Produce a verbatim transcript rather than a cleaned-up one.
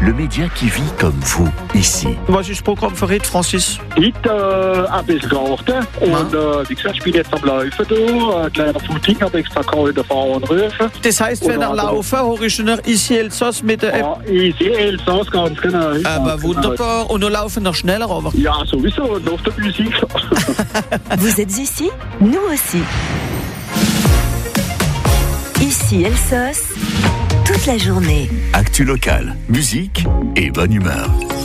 le média qui vit comme vous, ici. Was ist das Programm verrät, Francis? Heute äh, ein bisschen gewartet. Und äh, wie gesagt, ich bin jetzt am Laufen da. Ein kleiner Footing, habe extra geholt, fahren und rufen. Das heisst, wenn er laufen, höre ich noch Ici Elsass mit der App. Ja, ich sehe Elsass ganz genau. Aber ganz wunderbar. Und wir laufen noch schneller, aber. Genau. Ja, sowieso, nach der Musik. Vous êtes ici, nous aussi. Ici Elsass, toute la journée. Actu locale, musique et bonne humeur.